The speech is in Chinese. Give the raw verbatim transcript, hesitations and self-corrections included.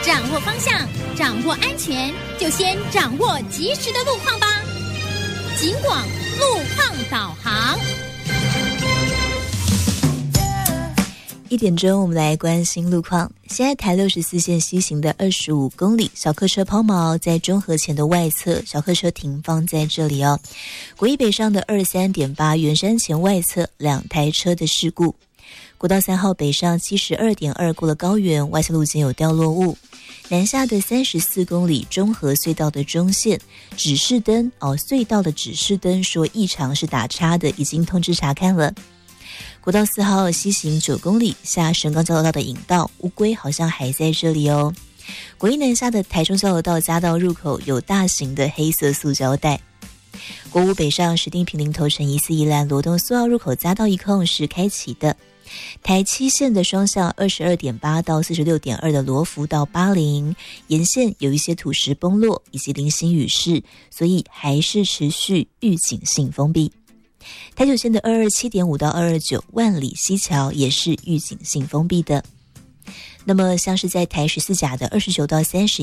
掌握方向，掌握安全，就先掌握及时的路况吧。警广路况导航。 一点钟，我们来关心路况。现在台六十四线西行的二十五公里，小客车抛锚在中和前的外侧，小客车停放在这里哦。国一北上的二三点八圆山前外侧两台车的事故。国道三号北上七十二点二过了高原，外侧路肩有掉落物。南下的三十四公里中和隧道的中线指示灯哦，隧道的指示灯说异常是打叉的，已经通知查看了。国道四号西行九公里下神冈交流道的引道，乌龟好像还在这里哦。国一南下的台中交流道匝道入口有大型的黑色塑胶袋。国五北上石碇坪林头城宜四宜兰罗东苏澳入口匝道一控是开启的。台七线的双向二十二点八到四十六点二的罗浮到巴陵沿线有一些土石崩落以及零星雨势，所以还是持续预警性封闭。台九线的二二七点五到二二九万里西桥也是预警性封闭的。那么像是在台十四甲的二十九到三十